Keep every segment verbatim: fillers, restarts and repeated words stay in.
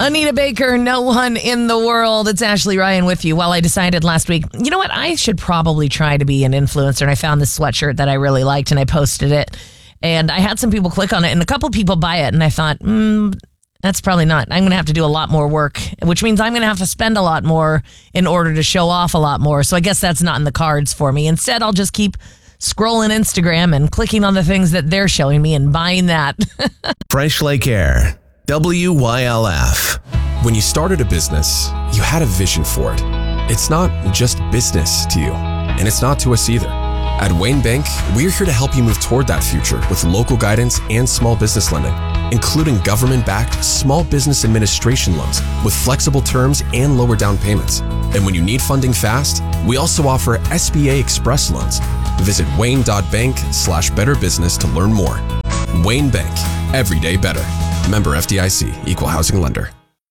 Anita Baker, no one in the world. It's Ashley Ryan with you. Well, I decided last week, you know what? I should probably try to be an influencer. And I found this sweatshirt that I really liked and I posted it. And I had some people click on it and a couple people buy it. And I thought, hmm, that's probably not. I'm going to have to do a lot more work, which means I'm going to have to spend a lot more in order to show off a lot more. So I guess that's not in the cards for me. Instead, I'll just keep scrolling Instagram and clicking on the things that they're showing me and buying that. Fresh Lake Air. W Y L F. When you started a business, you had a vision for it. It's not just business to you, and it's not to us either. At Wayne Bank, we're here to help you move toward that future with local guidance and small business lending, including government-backed small business administration loans with flexible terms and lower down payments. And when you need funding fast, we also offer S B A Express loans. Visit wayne.bank slash better business to learn more. Wayne Bank, every day better. Member F D I C, Equal Housing Lender.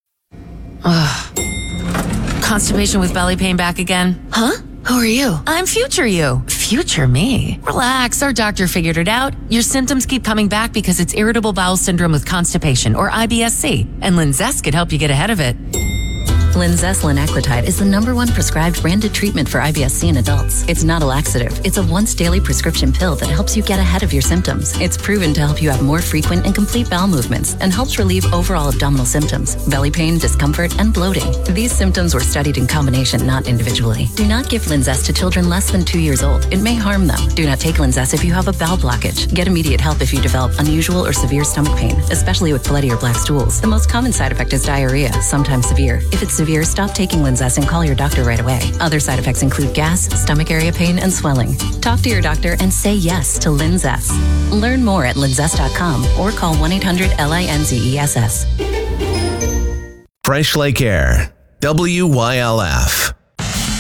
Ugh. Constipation with belly pain back again? Huh? Who are you? I'm future you. Future me? Relax, our doctor figured it out. Your symptoms keep coming back because it's irritable bowel syndrome with constipation, or I B S C, and Linzess could help you get ahead of it. Linzess linaclotide is the number one prescribed branded treatment for I B S C in adults. It's not a laxative. It's a once daily prescription pill that helps you get ahead of your symptoms. It's proven to help you have more frequent and complete bowel movements and helps relieve overall abdominal symptoms, belly pain, discomfort, and bloating. These symptoms were studied in combination, not individually. Do not give Linzess to children less than two years old. It may harm them. Do not take Linzess if you have a bowel blockage. Get immediate help if you develop unusual or severe stomach pain, especially with bloody or black stools. The most common side effect is diarrhea, sometimes severe. If it's severe, stop taking Linzess and call your doctor right away. Other side effects include gas, stomach area pain, and swelling. Talk to your doctor and say yes to Linzess. Learn more at linzess dot com or call one eight hundred L I N Z E S S. Fresh Lake Air. W Y L F.